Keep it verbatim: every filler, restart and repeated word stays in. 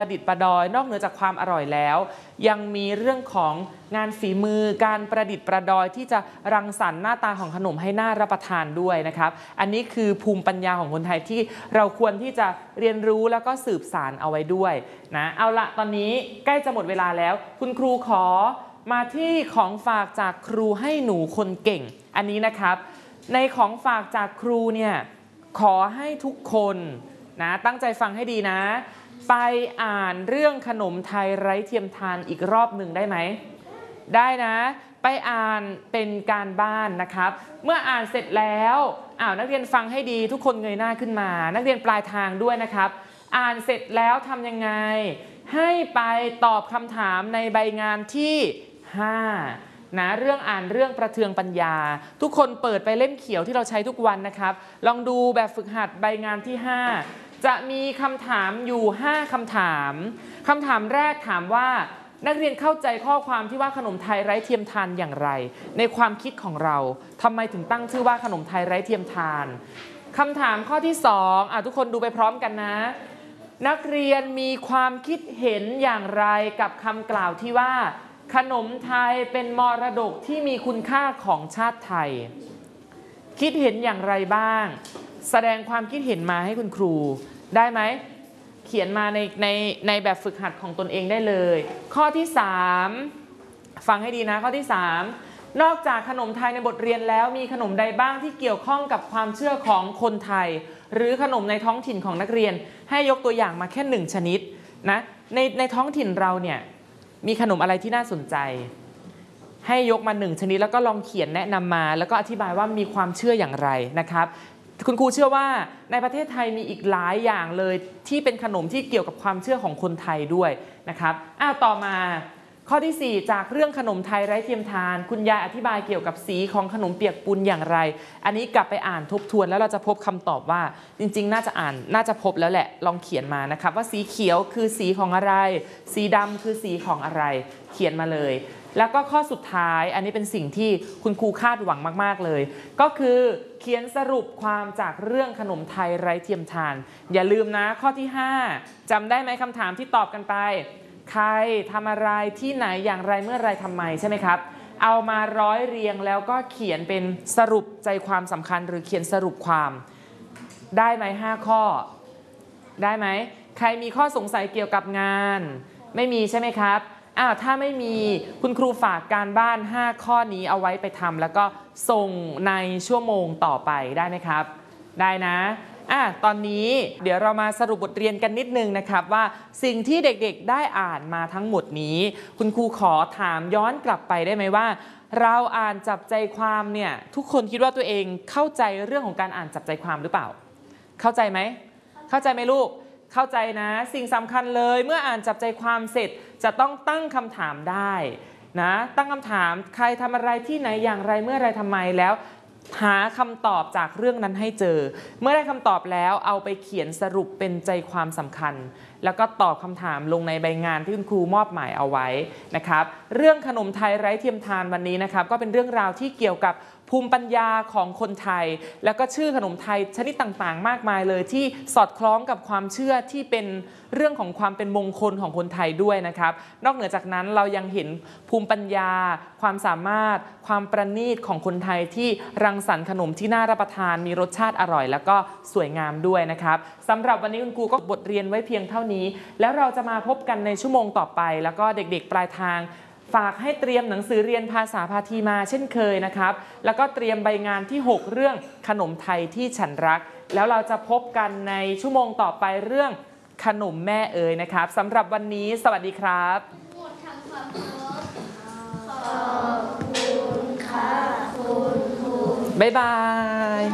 ประดิษฐ์ประดอยนอกเหนือจากความอร่อยแล้วยังมีเรื่องของงานฝีมือการประดิษฐ์ประดอยที่จะรังสรรค์หน้าตาของขนมให้น่ารับประทานด้วยนะครับอันนี้คือภูมิปัญญาของคนไทยที่เราควรที่จะเรียนรู้แล้วก็สืบสานเอาไว้ด้วยนะเอาละตอนนี้ใกล้จะหมดเวลาแล้วคุณครูขอมาที่ของฝากจากครูให้หนูคนเก่งอันนี้นะครับในของฝากจากครูเนี่ยขอให้ทุกคนนะตั้งใจฟังให้ดีนะไปอ่านเรื่องขนมไทยไร้เทียมทานอีกรอบหนึ่งได้ไหมได้นะไปอ่านเป็นการบ้านนะครับเมื่ออ่านเสร็จแล้วอ้าวนักเรียนฟังให้ดีทุกคนเงยหน้าขึ้นมานักเรียนปลายทางด้วยนะครับอ่านเสร็จแล้วทำยังไงให้ไปตอบคำถามในใบงานที่ห้านะเรื่องอ่านเรื่องประเทืองปัญญาทุกคนเปิดไปเล่มเขียวที่เราใช้ทุกวันนะครับลองดูแบบฝึกหัดใบงานที่ห้าจะมีคำถามอยู่ห้าคำถามคำถามแรกถามว่านักเรียนเข้าใจข้อความที่ว่าขนมไทยไร้เทียมทานอย่างไรในความคิดของเราทำไมถึงตั้งชื่อว่าขนมไทยไร้เทียมทานคำถามข้อที่สองอ่ะทุกคนดูไปพร้อมกันนะนักเรียนมีความคิดเห็นอย่างไรกับคำกล่าวที่ว่าขนมไทยเป็นมรดกที่มีคุณค่าของชาติไทยคิดเห็นอย่างไรบ้างแสดงความคิดเห็นมาให้คุณครูได้ไหมเขียนมาในในในแบบฝึกหัดของตนเองได้เลยข้อที่สามฟังให้ดีนะข้อที่สามนอกจากขนมไทยในบทเรียนแล้วมีขนมใดบ้างที่เกี่ยวข้องกับความเชื่อของคนไทยหรือขนมในท้องถิ่นของนักเรียนให้ยกตัวอย่างมาแค่หนึ่งชนิดนะในในท้องถิ่นเราเนี่ยมีขนมอะไรที่น่าสนใจให้ยกมาหนึ่งชนิดแล้วก็ลองเขียนแนะนำมาแล้วก็อธิบายว่ามีความเชื่ออย่างไรนะครับคุณครูเชื่อว่าในประเทศไทยมีอีกหลายอย่างเลยที่เป็นขนมที่เกี่ยวกับความเชื่อของคนไทยด้วยนะครับอ้าวต่อมาข้อที่สี่จากเรื่องขนมไทยไร้เทียมทานคุณยายอธิบายเกี่ยวกับสีของขนมเปียกปูนอย่างไรอันนี้กลับไปอ่านทบทวนแล้วเราจะพบคำตอบว่าจริงๆน่าจะอ่านน่าจะพบแล้วแหละลองเขียนมานะครับว่าสีเขียวคือสีของอะไรสีดำคือสีของอะไรเขียนมาเลยแล้วก็ข้อสุดท้ายอันนี้เป็นสิ่งที่คุณครูคาดหวังมากๆเลยก็คือเขียนสรุปความจากเรื่องขนมไทยไร้เทียมทานอย่าลืมนะข้อที่ห้าจำได้ไหมคำถามที่ตอบกันไปใครทำอะไรที่ไหนอย่างไรเมื่อไรทำไมใช่ไหมครับเอามาร้อยเรียงแล้วก็เขียนเป็นสรุปใจความสำคัญหรือเขียนสรุปความได้ไหมห้าข้อได้ไหมใครมีข้อสงสัยเกี่ยวกับงานไม่มีใช่ไหมครับอ้าวถ้าไม่มีคุณครูฝากการบ้านห้าข้อนี้เอาไว้ไปทำแล้วก็ส่งในชั่วโมงต่อไปได้ไหมครับได้นะอ่ะตอนนี้เดี๋ยวเรามาสรุปบทเรียนกันนิดนึงนะครับว่าสิ่งที่เด็กๆได้อ่านมาทั้งหมดนี้คุณครูขอถามย้อนกลับไปได้ไหมว่าเราอ่านจับใจความเนี่ยทุกคนคิดว่าตัวเองเข้าใจเรื่องของการอ่านจับใจความหรือเปล่าเข้าใจไหมเข้าใจไหมลูกเข้าใจนะสิ่งสำคัญเลยเมื่ออ่านจับใจความเสร็จจะต้องตั้งคำถามได้นะตั้งคำถามใครทำอะไรที่ไหนอย่างไรเมื่อไรทำไมแล้วหาคำตอบจากเรื่องนั้นให้เจอเมื่อได้คำตอบแล้วเอาไปเขียนสรุปเป็นใจความสำคัญแล้วก็ตอบคำถามลงในใบงานที่คุณครูมอบหมายเอาไว้นะครับเรื่องขนมไทยไร้เทียมทานวันนี้นะครับก็เป็นเรื่องราวที่เกี่ยวกับภูมิปัญญาของคนไทยแล้วก็ชื่อขนมไทยชนิดต่างๆมากมายเลยที่สอดคล้องกับความเชื่อที่เป็นเรื่องของความเป็นมงคลของคนไทยด้วยนะครับนอกเหนือจากนั้นเรายังเห็นภูมิปัญญาความสามารถความประณีตของคนไทยที่รังสรรค์ขนมที่น่ารับประทานมีรสชาติอร่อยแล้วก็สวยงามด้วยนะครับสำหรับวันนี้คุณครูก็บทเรียนไว้เพียงเท่านี้แล้วเราจะมาพบกันในชั่วโมงต่อไปแล้วก็เด็กๆปลายทางฝากให้เตรียมหนังสือเรียนภาษาพาทีมาเช่นเคยนะครับแล้วก็เตรียมใบงานที่หกเรื่องขนมไทยที่ฉันรักแล้วเราจะพบกันในชั่วโมงต่อไปเรื่องขนมแม่เอ๋ยนะครับสำหรับวันนี้สวัสดีครับหมดทางความเคารพขอบคุณค่ะคุณครูบ๊ายบาย